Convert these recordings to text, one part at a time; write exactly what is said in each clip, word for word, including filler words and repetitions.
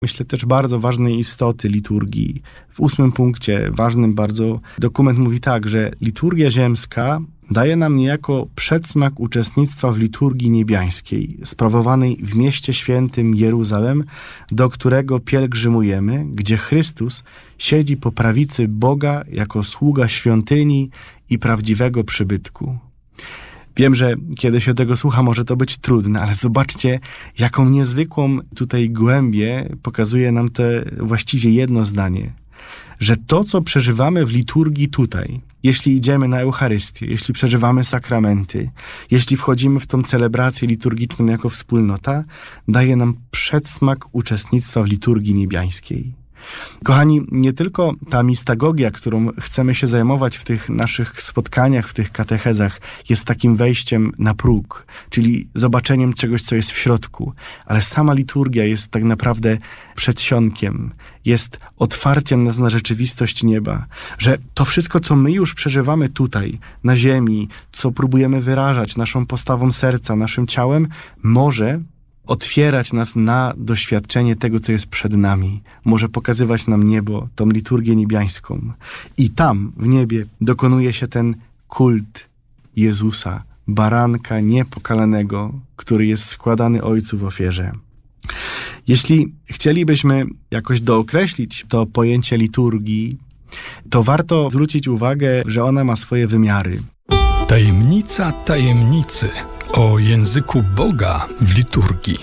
Myślę też bardzo ważnej istoty liturgii. W ósmym punkcie, ważnym bardzo, dokument mówi tak, że liturgia ziemska daje nam niejako przedsmak uczestnictwa w liturgii niebiańskiej, sprawowanej w mieście świętym Jeruzalem, do którego pielgrzymujemy, gdzie Chrystus siedzi po prawicy Boga jako sługa świątyni i prawdziwego przybytku. Wiem, że kiedy się tego słucha, może to być trudne, ale zobaczcie, jaką niezwykłą tutaj głębię pokazuje nam to właściwie jedno zdanie, że to, co przeżywamy w liturgii tutaj, jeśli idziemy na Eucharystię, jeśli przeżywamy sakramenty, jeśli wchodzimy w tą celebrację liturgiczną jako wspólnota, daje nam przedsmak uczestnictwa w liturgii niebiańskiej. Kochani, nie tylko ta mistagogia, którą chcemy się zajmować w tych naszych spotkaniach, w tych katechezach, jest takim wejściem na próg, czyli zobaczeniem czegoś, co jest w środku, ale sama liturgia jest tak naprawdę przedsionkiem, jest otwarciem nas na rzeczywistość nieba, że to wszystko, co my już przeżywamy tutaj, na ziemi, co próbujemy wyrażać naszą postawą serca, naszym ciałem, może otwierać nas na doświadczenie tego, co jest przed nami. Może pokazywać nam niebo, tą liturgię niebiańską. I tam, w niebie, dokonuje się ten kult Jezusa, baranka niepokalanego, który jest składany Ojcu w ofierze. Jeśli chcielibyśmy jakoś dookreślić to pojęcie liturgii, to warto zwrócić uwagę, że ona ma swoje wymiary. Tajemnica tajemnicy o języku Boga w liturgii.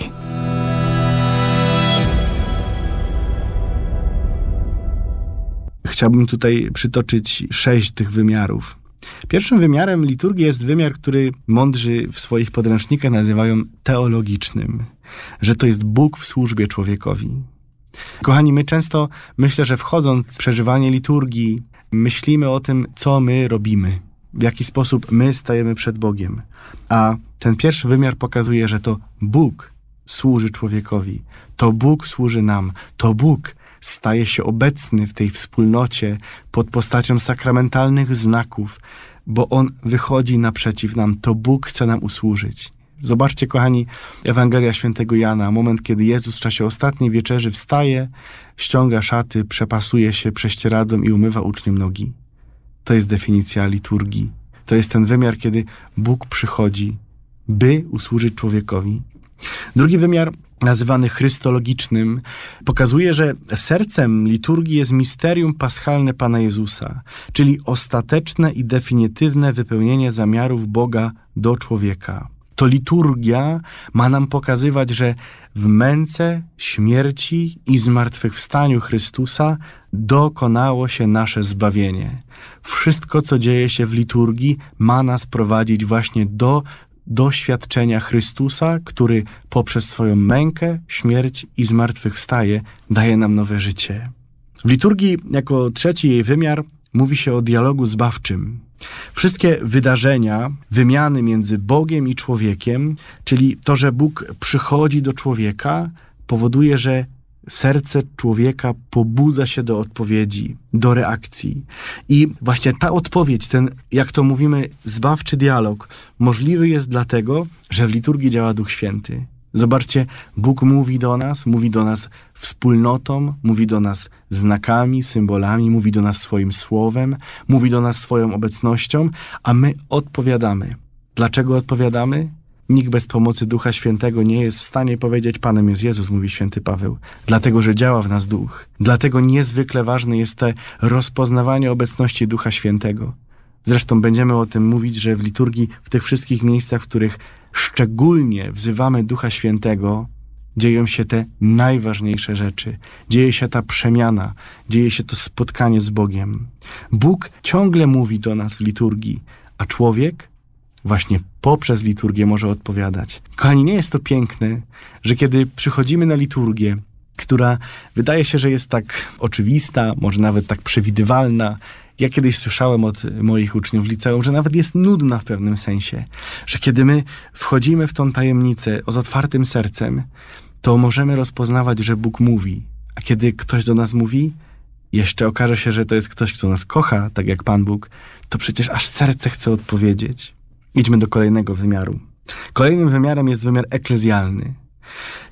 Chciałbym tutaj przytoczyć sześć tych wymiarów. Pierwszym wymiarem liturgii jest wymiar, który mądrzy w swoich podręcznikach nazywają teologicznym, że to jest Bóg w służbie człowiekowi. Kochani, my często, myślę, że wchodząc w przeżywanie liturgii, myślimy o tym, co my robimy, w jaki sposób my stajemy przed Bogiem. A ten pierwszy wymiar pokazuje, że to Bóg służy człowiekowi, to Bóg służy nam, to Bóg staje się obecny w tej wspólnocie pod postacią sakramentalnych znaków, bo On wychodzi naprzeciw nam, to Bóg chce nam usłużyć. Zobaczcie, kochani, Ewangelia Świętego Jana, moment, kiedy Jezus w czasie ostatniej wieczerzy wstaje, ściąga szaty, przepasuje się prześcieradłem i umywa uczniom nogi. To jest definicja liturgii. To jest ten wymiar, kiedy Bóg przychodzi, by usłużyć człowiekowi. Drugi wymiar, nazywany chrystologicznym, pokazuje, że sercem liturgii jest misterium paschalne Pana Jezusa, czyli ostateczne i definitywne wypełnienie zamiarów Boga do człowieka. To liturgia ma nam pokazywać, że w męce, śmierci i zmartwychwstaniu Chrystusa dokonało się nasze zbawienie. Wszystko, co dzieje się w liturgii, ma nas prowadzić właśnie do doświadczenia Chrystusa, który poprzez swoją mękę, śmierć i zmartwychwstaje daje nam nowe życie. W liturgii, jako trzeci jej wymiar, mówi się o dialogu zbawczym. Wszystkie wydarzenia, wymiany między Bogiem i człowiekiem, czyli to, że Bóg przychodzi do człowieka, powoduje, że serce człowieka pobudza się do odpowiedzi, do reakcji. I właśnie ta odpowiedź, ten, jak to mówimy, zbawczy dialog, możliwy jest dlatego, że w liturgii działa Duch Święty. Zobaczcie, Bóg mówi do nas, mówi do nas wspólnotą, mówi do nas znakami, symbolami, mówi do nas swoim słowem, mówi do nas swoją obecnością, a my odpowiadamy. Dlaczego odpowiadamy? Nikt bez pomocy Ducha Świętego nie jest w stanie powiedzieć: Panem jest Jezus, mówi święty Paweł. Dlatego, że działa w nas Duch. Dlatego niezwykle ważne jest to rozpoznawanie obecności Ducha Świętego. Zresztą będziemy o tym mówić, że w liturgii, w tych wszystkich miejscach, w których szczególnie wzywamy Ducha Świętego, dzieją się te najważniejsze rzeczy. Dzieje się ta przemiana, dzieje się to spotkanie z Bogiem. Bóg ciągle mówi do nas w liturgii, a człowiek właśnie poprzez liturgię może odpowiadać. Kochani, nie jest to piękne, że kiedy przychodzimy na liturgię, która wydaje się, że jest tak oczywista, może nawet tak przewidywalna. Ja kiedyś słyszałem od moich uczniów w liceum, że nawet jest nudna w pewnym sensie, że kiedy my wchodzimy w tą tajemnicę z otwartym sercem, to możemy rozpoznawać, że Bóg mówi. A kiedy ktoś do nas mówi, jeszcze okaże się, że to jest ktoś, kto nas kocha, tak jak Pan Bóg, to przecież aż serce chce odpowiedzieć. Idźmy do kolejnego wymiaru. Kolejnym wymiarem jest wymiar eklezjalny,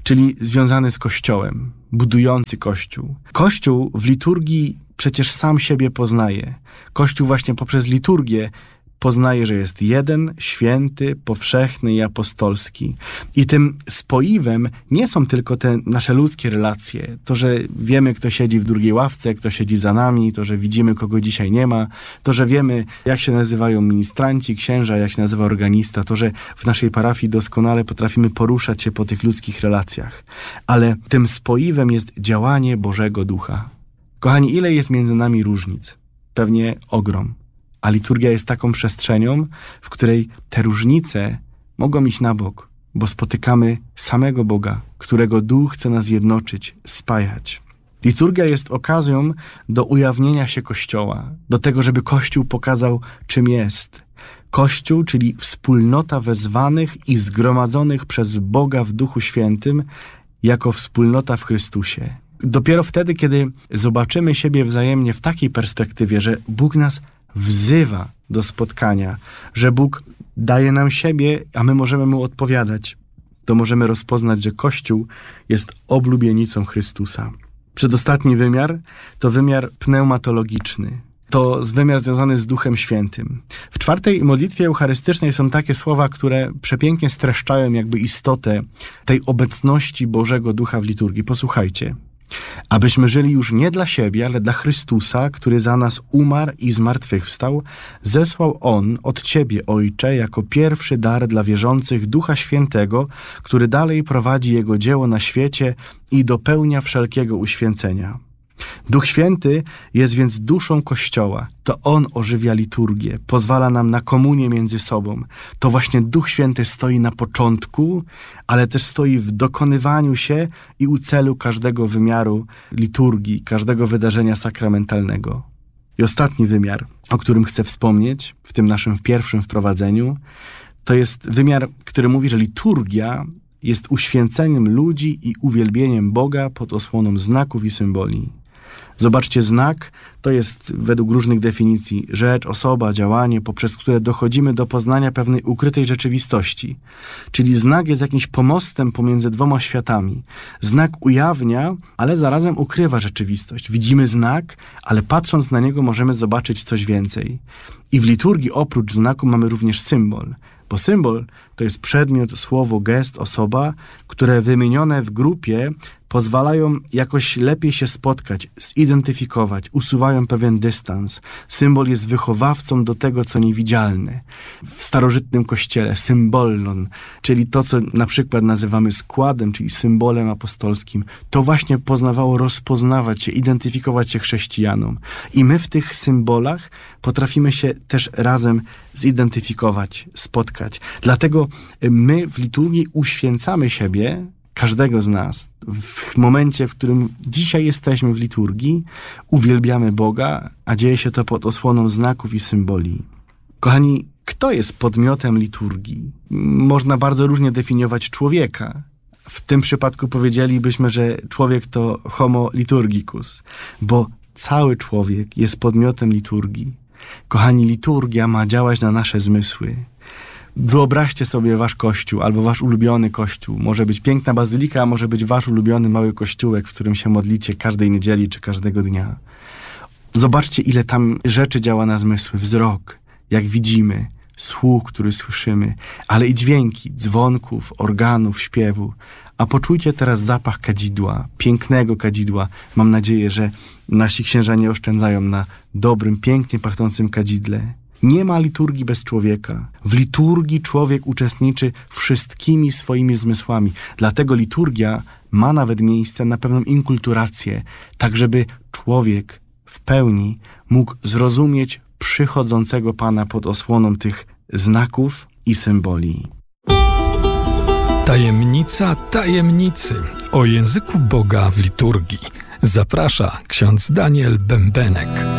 czyli związany z Kościołem, budujący Kościół. Kościół w liturgii przecież sam siebie poznaje. Kościół właśnie poprzez liturgię poznaje, że jest jeden, święty, powszechny i apostolski. I tym spoiwem nie są tylko te nasze ludzkie relacje. To, że wiemy, kto siedzi w drugiej ławce, kto siedzi za nami, to, że widzimy, kogo dzisiaj nie ma, to, że wiemy, jak się nazywają ministranci, księża, jak się nazywa organista, to, że w naszej parafii doskonale potrafimy poruszać się po tych ludzkich relacjach. Ale tym spoiwem jest działanie Bożego Ducha. Kochani, ile jest między nami różnic? Pewnie ogrom. A liturgia jest taką przestrzenią, w której te różnice mogą iść na bok, bo spotykamy samego Boga, którego Duch chce nas jednoczyć, spajać. Liturgia jest okazją do ujawnienia się Kościoła, do tego, żeby Kościół pokazał, czym jest. Kościół, czyli wspólnota wezwanych i zgromadzonych przez Boga w Duchu Świętym jako wspólnota w Chrystusie. Dopiero wtedy, kiedy zobaczymy siebie wzajemnie w takiej perspektywie, że Bóg nas wzywa do spotkania, że Bóg daje nam siebie, a my możemy Mu odpowiadać, to możemy rozpoznać, że Kościół jest oblubienicą Chrystusa. Przedostatni wymiar to wymiar pneumatologiczny. To wymiar związany z Duchem Świętym. W czwartej modlitwie eucharystycznej są takie słowa, które przepięknie streszczają jakby istotę tej obecności Bożego Ducha w liturgii. Posłuchajcie. Abyśmy żyli już nie dla siebie, ale dla Chrystusa, który za nas umarł i zmartwychwstał, zesłał On od Ciebie, Ojcze, jako pierwszy dar dla wierzących Ducha Świętego, który dalej prowadzi Jego dzieło na świecie i dopełnia wszelkiego uświęcenia. Duch Święty jest więc duszą Kościoła. To On ożywia liturgię, pozwala nam na komunię między sobą. To właśnie Duch Święty stoi na początku, ale też stoi w dokonywaniu się i u celu każdego wymiaru liturgii, każdego wydarzenia sakramentalnego. I ostatni wymiar, o którym chcę wspomnieć w tym naszym pierwszym wprowadzeniu, to jest wymiar, który mówi, że liturgia jest uświęceniem ludzi i uwielbieniem Boga pod osłoną znaków i symboli. Zobaczcie, znak to jest według różnych definicji rzecz, osoba, działanie, poprzez które dochodzimy do poznania pewnej ukrytej rzeczywistości. Czyli znak jest jakimś pomostem pomiędzy dwoma światami. Znak ujawnia, ale zarazem ukrywa rzeczywistość. Widzimy znak, ale patrząc na niego możemy zobaczyć coś więcej. I w liturgii oprócz znaku mamy również symbol. Bo symbol to jest przedmiot, słowo, gest, osoba, które wymienione w grupie pozwalają jakoś lepiej się spotkać, zidentyfikować, usuwają pewien dystans. Symbol jest wychowawcą do tego, co niewidzialne. W starożytnym kościele symbolon, czyli to, co na przykład nazywamy składem, czyli symbolem apostolskim, to właśnie poznawało rozpoznawać się, identyfikować się chrześcijanom. I my w tych symbolach potrafimy się też razem zidentyfikować, spotkać. Dlatego my w liturgii uświęcamy siebie, każdego z nas, w momencie, w którym dzisiaj jesteśmy w liturgii, uwielbiamy Boga, a dzieje się to pod osłoną znaków i symboli. Kochani, kto jest podmiotem liturgii? Można bardzo różnie definiować człowieka. W tym przypadku powiedzielibyśmy, że człowiek to homo liturgicus, bo cały człowiek jest podmiotem liturgii. Kochani, liturgia ma działać na nasze zmysły. Wyobraźcie sobie wasz kościół albo wasz ulubiony kościół. Może być piękna bazylika, a może być wasz ulubiony mały kościółek, w którym się modlicie każdej niedzieli czy każdego dnia. Zobaczcie, ile tam rzeczy działa na zmysły. Wzrok, jak widzimy, słuch, który słyszymy, ale i dźwięki, dzwonków, organów, śpiewu. A poczujcie teraz zapach kadzidła, pięknego kadzidła. Mam nadzieję, że nasi księża nie oszczędzają na dobrym, pięknie pachnącym kadzidle. Nie ma liturgii bez człowieka. W liturgii człowiek uczestniczy wszystkimi swoimi zmysłami. Dlatego liturgia ma nawet miejsce na pewną inkulturację, tak żeby człowiek w pełni mógł zrozumieć przychodzącego Pana pod osłoną tych znaków i symboli. Tajemnica tajemnicy o języku Boga w liturgii. Zaprasza ksiądz Daniel Bębenek.